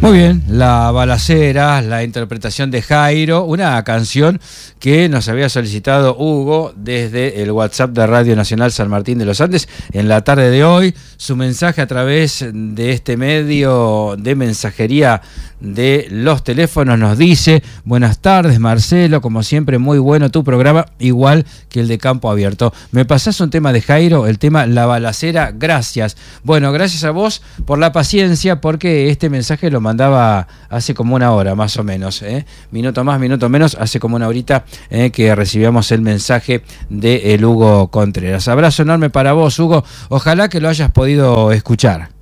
Muy bien, La Balacera, la interpretación de Jairo, una canción que nos había solicitado Hugo desde el WhatsApp de Radio Nacional San Martín de los Andes en la tarde de hoy. Su mensaje a través de este medio de mensajería de los teléfonos nos dice: buenas tardes, Marcelo, como siempre muy bueno tu programa, igual que el de Campo Abierto. ¿Me pasás un tema de Jairo, el tema La Balacera? Gracias. Bueno, gracias a vos por la paciencia, porque este mensaje lo mandaba hace como una hora más o menos, minuto más, minuto menos, hace como una horita que recibíamos el mensaje de el Hugo Contreras. Abrazo enorme para vos, Hugo, ojalá que lo hayas podido escuchar.